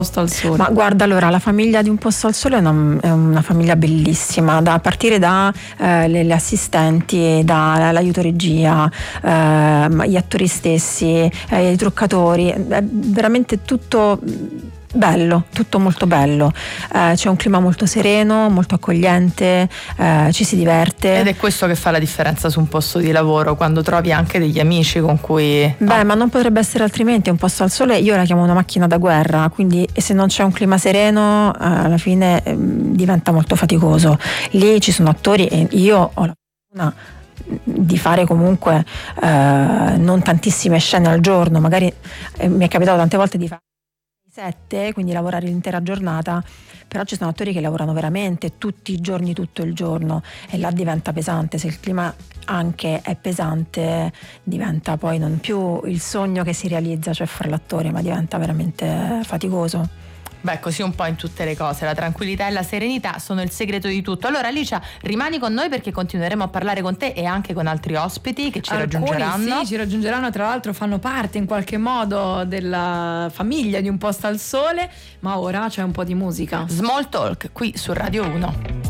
Posto al Sole. Ma guarda, allora, la famiglia di Un Posto al Sole è una famiglia bellissima, a partire da le assistenti, dall'aiuto regia, gli attori stessi, i truccatori, è veramente tutto bello, tutto molto bello. C'è un clima molto sereno, molto accogliente, ci si diverte. Ed è questo che fa la differenza su un posto di lavoro, quando trovi anche degli amici con cui... Beh, ma non potrebbe essere altrimenti. Un Posto al Sole io la chiamo una macchina da guerra, quindi se non c'è un clima sereno alla fine diventa molto faticoso. Lì ci sono attori e io ho la fortuna di fare comunque non tantissime scene al giorno, magari mi è capitato tante volte di fare 7, quindi lavorare l'intera giornata, però ci sono attori che lavorano veramente tutti i giorni, tutto il giorno, e là diventa pesante. Se il clima anche è pesante, diventa poi non più il sogno che si realizza, cioè fare l'attore, ma diventa veramente faticoso. Beh, così un po' in tutte le cose, la tranquillità e la serenità sono il segreto di tutto. Allora Alicia, rimani con noi perché continueremo a parlare con te e anche con altri ospiti che ci raggiungeranno. Sì, ci raggiungeranno, tra l'altro fanno parte in qualche modo della famiglia di Un Posto al Sole, ma ora c'è un po' di musica. Small Talk qui su Radio 1.